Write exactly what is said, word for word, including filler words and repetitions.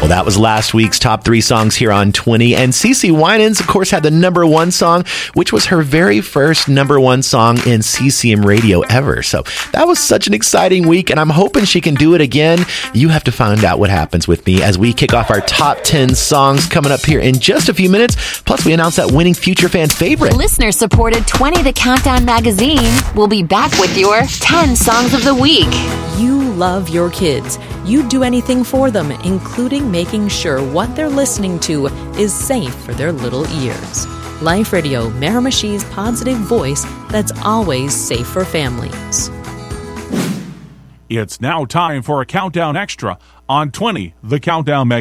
Well, that was last week's top three songs here on twenty. And CeCe Winans, of course, had the number one song, which was her very first number one song in C C M radio ever. So that was such an exciting week, and I'm hoping she can do it again. You have to find out what happens with me as we kick off our top ten songs coming up here in just a few minutes. Plus, we announce that winning Future Fan favorite. Listener-supported twenty The Countdown magazine will be back with your ten songs of the week. You love your kids. You do anything for them, including making sure what they're listening to is safe for their little ears. Life Radio, Miramichi's positive voice that's always safe for families. It's now time for a Countdown Extra on twenty The Countdown magazine.